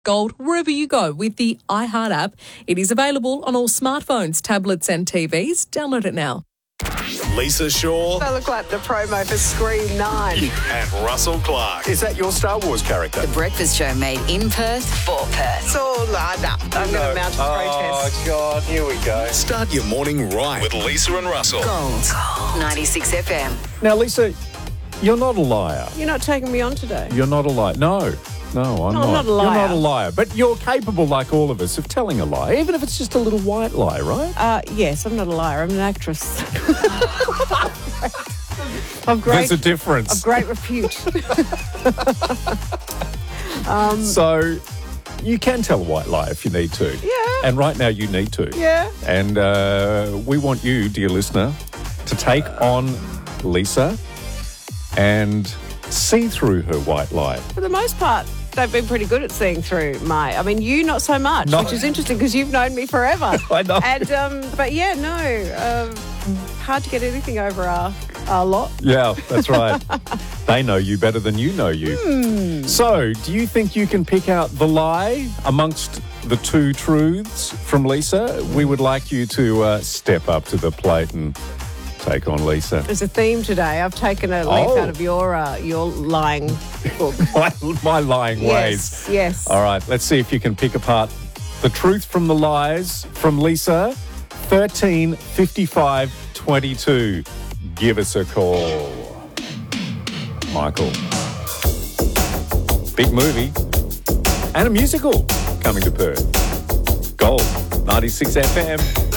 Gold wherever you go with the iHeart app. It is available on all smartphones, tablets and TVs. Download it now. Lisa Shaw. They look like the promo for Scream 9. And Russell Clark. Is that your Star Wars character? The Breakfast Show made in Perth for Perth. So, I'm going to mount a protest. Oh, God, here we go. Start your morning right with Lisa and Russell. Gold 96 FM. Now, Lisa, you're not a liar. You're not taking me on today. You're not a liar. No, I'm not a liar. You're not a liar. But you're capable, like all of us, of telling a lie, even if it's just a little white lie, right? Yes, I'm not a liar. I'm an actress. There's a difference. Of great repute. So you can tell a white lie if you need to. Yeah. And right now you need to. Yeah. And we want you, dear listener, to take on Lisa and see through her white lie. For the most part, they've been pretty good at seeing through you not so much, which is interesting because you've known me forever. I know. And, but yeah, no, hard to get anything over our lot. Yeah, that's right. They know you better than you know you. So, do you think you can pick out the lie amongst the two truths from Lisa? We would like you to step up to the plate and take on Lisa. There's a theme today. I've taken a leaf out of your lying book. my lying ways. Yes. All right, let's see if you can pick apart the truth from the lies from Lisa. 13 55 22. Give us a call. Michael. Big movie and a musical coming to Perth. Gold 96 FM.